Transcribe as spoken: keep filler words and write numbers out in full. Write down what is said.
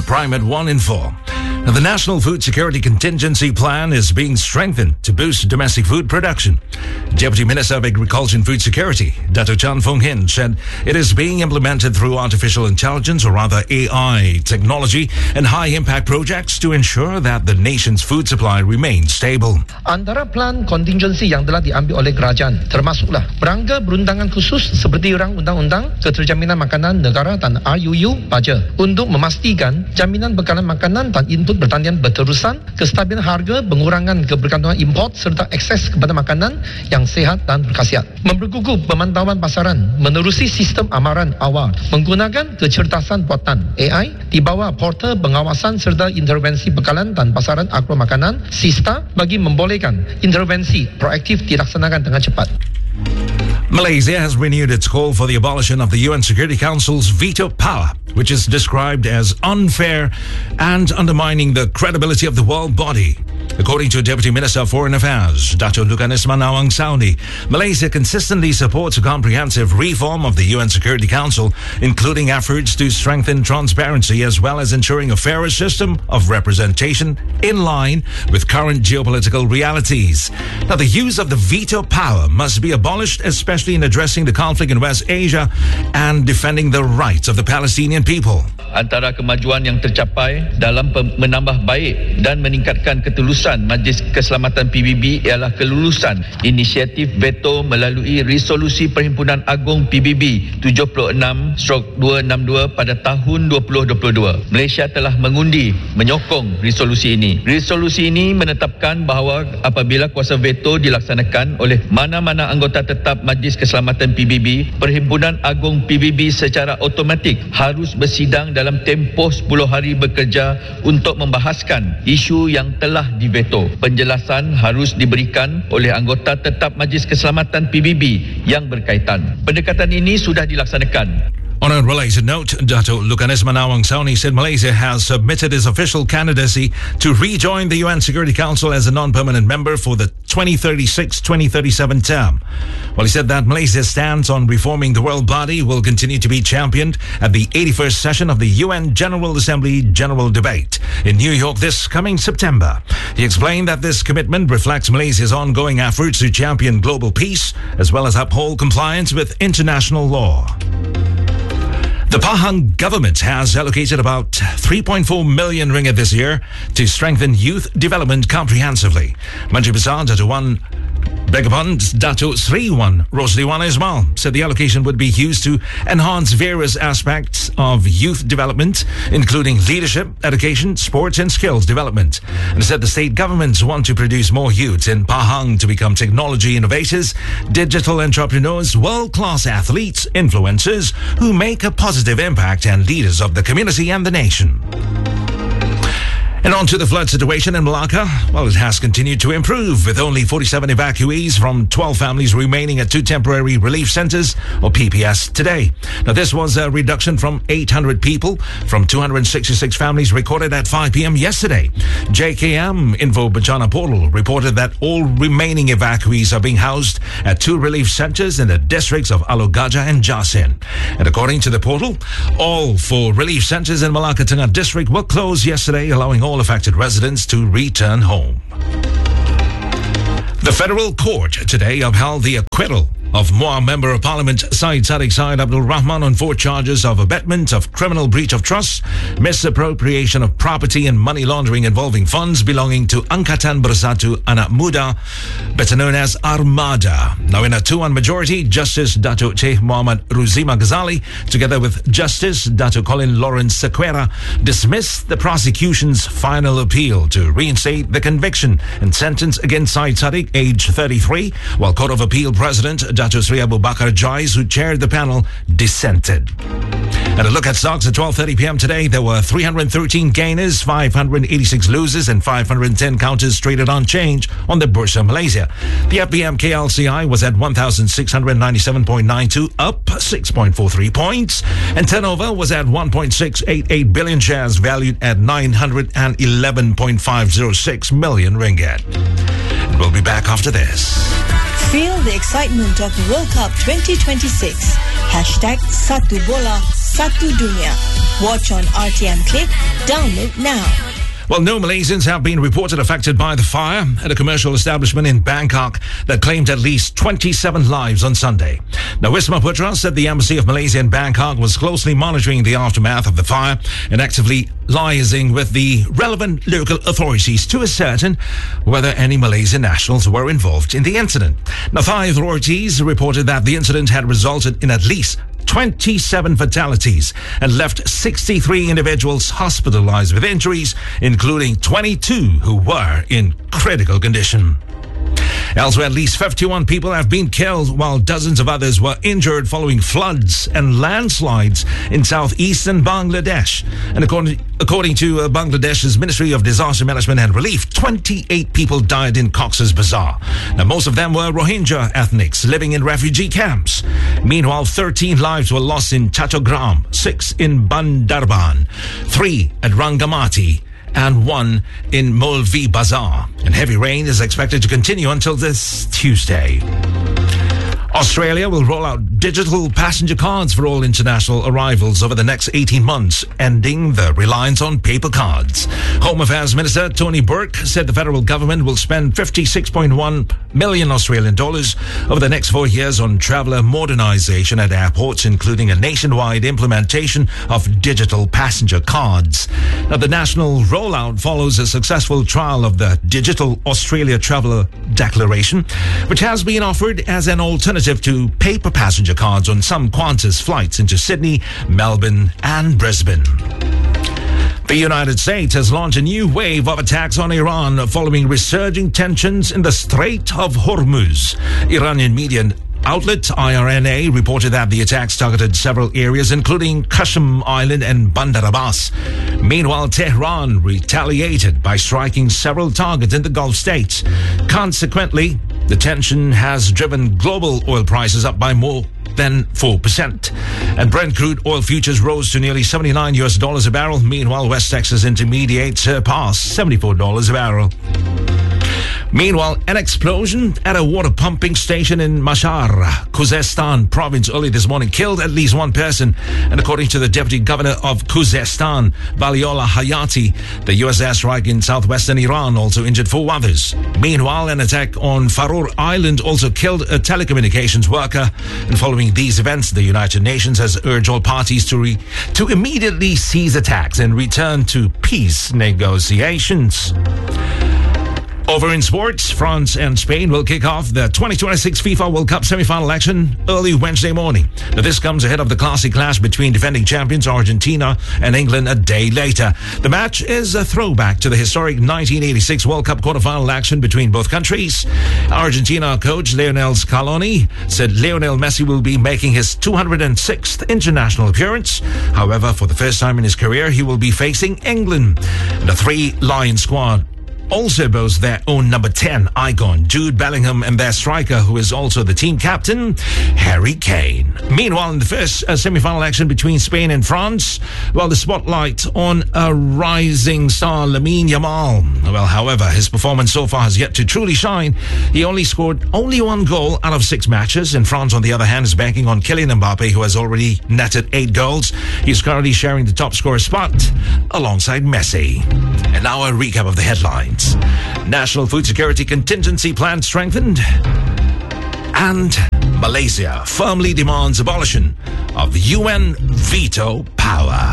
Prime at one in four. Now, the National Food Security Contingency Plan is being strengthened to boost domestic food production. Deputy Minister of Agriculture and Food Security, Dato Chan Fung Hin, said it is being implemented through artificial intelligence, or rather A I technology, and high-impact projects to ensure that the nation's food supply remains stable. Antara plan kontingensi yang telah diambil oleh kerajaan termasuklah berangka perundangan khusus seperti Rang Undang-Undang Keterjaminan Makanan Negara dan R U U Baja untuk memastikan jaminan bekalan makanan dan input pertanian berterusan, kestabilan harga, pengurangan kebergantungan import serta akses kepada makanan yang sehat dan berkhasiat. Memperkukuh pemantauan pasaran menerusi sistem amaran awal menggunakan kecerdasan buatan A I di bawah portal pengawasan serta intervensi bekalan dan pasaran agro makanan SISTA bagi membolehkan intervensi proaktif dilaksanakan dengan cepat. Malaysia has renewed its call for the abolition of the U N Security Council's veto power, which is described as unfair and undermining the credibility of the world body. According to Deputy Minister of Foreign Affairs, Dato Lukanis Manawang Sauni, Malaysia consistently supports a comprehensive reform of the U N Security Council, including efforts to strengthen transparency as well as ensuring a fairer system of representation in line with current geopolitical realities. Now, the use of the veto power must be abolished, especially in addressing the conflict in West Asia and defending the rights of the Palestinian people. Antara kemajuan yang tercapai dalam menambah baik dan meningkatkan ketulusan Majlis Keselamatan P B B ialah kelulusan inisiatif veto melalui resolusi Perhimpunan Agung P B B tujuh puluh enam dua enam dua pada tahun dua ribu dua puluh dua. Malaysia telah mengundi menyokong resolusi ini. Resolusi ini menetapkan bahawa apabila kuasa veto dilaksanakan oleh mana-mana anggota tetap Majlis Keselamatan P B B, Perhimpunan Agung P B B secara automatik harus bersidang dalam tempoh sepuluh hari bekerja untuk membahaskan isu yang telah diveto. Penjelasan harus diberikan oleh anggota tetap Majlis Keselamatan P B B yang berkaitan. Pendekatan ini sudah dilaksanakan. On a related note, Dato Lukanis Manawang Sauni said Malaysia has submitted its official candidacy to rejoin the U N Security Council as a non-permanent member for the twenty thirty-six twenty thirty-seven term. Well, he said that Malaysia's stance on reforming the world body will continue to be championed at the eighty-first session of the U N General Assembly General Debate in New York this coming September. He explained that this commitment reflects Malaysia's ongoing efforts to champion global peace as well as uphold compliance with international law. The Pahang government has allocated about three point four million ringgit this year to strengthen youth development comprehensively. Menteri Besar Dato' Wan Beg pardon, Dato' Sri Wan Rosli Wan Ismail said the allocation would be used to enhance various aspects of youth development, including leadership, education, sports and skills development. And said the state governments want to produce more youths in Pahang to become technology innovators, digital entrepreneurs, world-class athletes, influencers who make a positive impact and leaders of the community and the nation. And on to the flood situation in Malacca. Well, it has continued to improve, with only forty-seven evacuees from twelve families remaining at two temporary relief centers, or P P S, today. Now, this was a reduction from eight hundred people from two hundred sixty-six families recorded at five p.m. yesterday. J K M Info Bencana Portal reported that all remaining evacuees are being housed at two relief centers in the districts of Alor Gajah and Jasin. And according to the portal, all four relief centers in Malacca Tengah district were closed yesterday, allowing all affected residents to return home. The federal court today upheld the acquittal of M W A Member of Parliament Syed Saddiq Syed Abdul Rahman on four charges of abetment of criminal breach of trust, misappropriation of property and money laundering involving funds belonging to Angkatan Bersatu Anak Muda, better known as Armada. Now, in a two one majority, Justice Datuk Sheikh Muhammad Ruzima Ghazali, together with Justice Datuk Colin Lawrence Sequeira, dismissed the prosecution's final appeal to reinstate the conviction and sentence against Syed Saddiq, age thirty-three, while Court of Appeal President Dato' Sri Abu Bakar Jais, who chaired the panel, dissented. And a look at stocks at twelve thirty p.m. today. There were three hundred thirteen gainers, five hundred eighty-six losers, and five hundred ten counters traded on change on the Bursa Malaysia. The F B M K L C I was at one thousand six hundred ninety-seven point nine two, up six point four three points, and turnover was at one point six eight eight billion shares, valued at nine hundred eleven point five zero six million ringgit. We'll be back after this. Feel the excitement of World Cup twenty twenty-six. Hashtag Satu Bola, Satu Dunia. Watch on R T M Click. Download now. Well, no Malaysians have been reported affected by the fire at a commercial establishment in Bangkok that claimed at least twenty-seven lives on Sunday. Now, Wisma Putra said the Embassy of Malaysia in Bangkok was closely monitoring the aftermath of the fire and actively liaising with the relevant local authorities to ascertain whether any Malaysian nationals were involved in the incident. Now, Thai authorities reported that the incident had resulted in at least twenty-seven fatalities and left sixty-three individuals hospitalized with injuries, including twenty-two who were in critical condition. Elsewhere, at least fifty-one people have been killed while dozens of others were injured following floods and landslides in southeastern Bangladesh. And according, according to uh, Bangladesh's Ministry of Disaster Management and Relief, twenty-eight people died in Cox's Bazar. Now, most of them were Rohingya ethnics living in refugee camps. Meanwhile, thirteen lives were lost in Chattogram, six in Bandarban, three at Rangamati, and one in Molvi Bazar. And heavy rain is expected to continue until this Tuesday. Australia will roll out digital passenger cards for all international arrivals over the next eighteen months, ending the reliance on paper cards. Home Affairs Minister Tony Burke said the federal government will spend fifty-six point one million Australian dollars over the next four years on traveller modernisation at airports, including a nationwide implementation of digital passenger cards. Now, the national rollout follows a successful trial of the Digital Australia Traveller Declaration, which has been offered as an alternative to paper passenger cards on some Qantas flights into Sydney, Melbourne and Brisbane. The United States has launched a new wave of attacks on Iran following resurging tensions in the Strait of Hormuz. Iranian media outlet I R N A reported that the attacks targeted several areas, including Qashm Island and Bandar Abbas. Meanwhile, Tehran retaliated by striking several targets in the Gulf states. Consequently, the tension has driven global oil prices up by more than four percent. And Brent crude oil futures rose to nearly seventy-nine U S dollars a barrel. Meanwhile, West Texas Intermediate surpassed seventy-four dollars a barrel. Meanwhile, an explosion at a water pumping station in Mashhad, Khuzestan province early this morning killed at least one person. And according to the Deputy Governor of Khuzestan, Valiola Hayati, the U S airstrike in southwestern Iran also injured four others. Meanwhile, an attack on Faroe Island also killed a telecommunications worker. And following these events, the United Nations has urged all parties to, re- to immediately cease attacks and return to peace negotiations. Over in sports, France and Spain will kick off the twenty twenty-six FIFA World Cup semi-final action early Wednesday morning. Now, this comes ahead of the classic clash between defending champions Argentina and England a day later. The match is a throwback to the historic nineteen eighty-six World Cup quarterfinal action between both countries. Argentina coach Lionel Scaloni said Lionel Messi will be making his two hundred sixth international appearance. However, for the first time in his career, he will be facing England. The three Lion squad also boasts their own number ten icon, Jude Bellingham, and their striker, who is also the team captain, Harry Kane. Meanwhile, in the first uh, semi-final action between Spain and France, well, the spotlight on a rising star, Lamine Yamal. Well, however, his performance so far has yet to truly shine. He only scored only one goal out of six matches, and France, on the other hand, is banking on Kylian Mbappe, who has already netted eight goals. He's currently sharing the top scorer spot alongside Messi. And now a recap of the headlines. National Food Security Contingency Plan strengthened, and Malaysia firmly demands abolition of U N veto power.